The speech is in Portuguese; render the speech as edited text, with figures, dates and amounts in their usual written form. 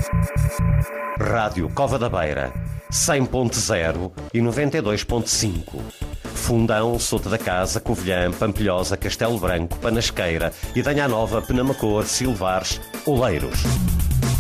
Rádio Cova da Beira, 100.0 e 92.5. Fundão, Souto da Casa, Covilhã, Pampilhosa, Castelo Branco, Panasqueira, Idanha Nova, Penamacor, Silvares, Oleiros.